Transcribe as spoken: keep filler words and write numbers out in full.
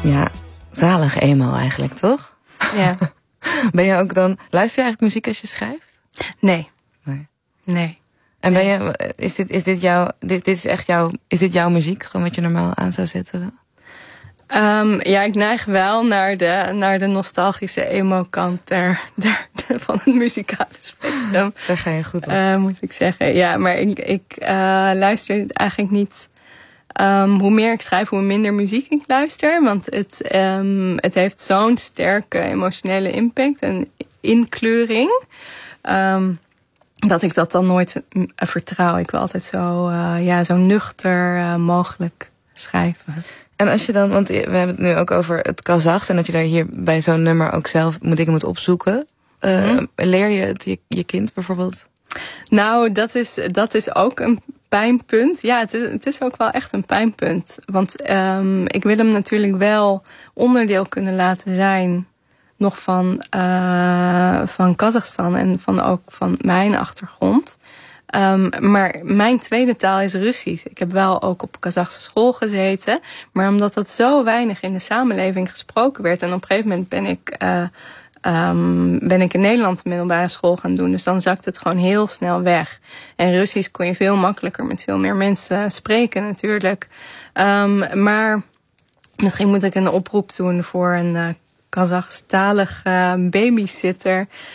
Ja, zalig emo eigenlijk, toch? Ja. Ben je ook dan... Luister je eigenlijk muziek als je schrijft? Nee. Nee. Nee. En ben je... Is dit, is dit jouw... Dit, dit is echt jouw... Is dit jouw muziek? Gewoon wat je normaal aan zou zetten? Um, ja, ik neig wel naar de, naar de nostalgische emo-kant der, der, van het muzikale spectrum. Daar ga je goed op. Uh, moet ik zeggen. Ja, maar ik, ik uh, luister eigenlijk niet... Um, hoe meer ik schrijf, hoe minder muziek ik luister. Want het, um, het heeft zo'n sterke emotionele impact en inkleuring. Um, dat ik dat dan nooit vertrouw. Ik wil altijd zo, uh, ja, zo nuchter uh, mogelijk schrijven. En als je dan, want we hebben het nu ook over het Kazachs... en dat je daar hier bij zo'n nummer ook zelf moet dingen moet opzoeken. Uh, mm-hmm. Leer je het je, je kind bijvoorbeeld? Nou, dat is, dat is ook een pijnpunt. Ja, het is, het is ook wel echt een pijnpunt. Want um, ik wil hem natuurlijk wel onderdeel kunnen laten zijn... nog van, uh, van Kazachstan en van ook van mijn achtergrond... Um, maar mijn tweede taal is Russisch. Ik heb wel ook op Kazachse school gezeten. Maar omdat dat zo weinig in de samenleving gesproken werd... en op een gegeven moment ben ik, uh, um, ben ik in Nederland de middelbare school gaan doen. Dus dan zakt het gewoon heel snel weg. En Russisch kon je veel makkelijker met veel meer mensen spreken natuurlijk. Um, maar misschien moet ik een oproep doen voor een... Uh, Kazachstalige babysitter